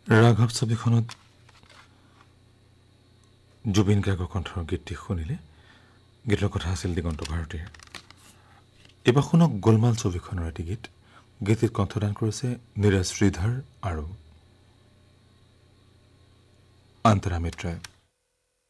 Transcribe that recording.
ৰাঘৱ ছবিখনত জুবিন গাৰ্গৰ কণ্ঠৰ গীতটি শুনিলে। গীতৰ কথা আছিল দিগন্ত ভাৰতীৰ। এইবাৰ শুনক গোলমাল ছবিখনৰ এটি গীত। গীতটিত কণ্ঠদান কৰিছে নীৰজ শ্ৰীধৰ আৰু অন্তৰা মিত্ৰই।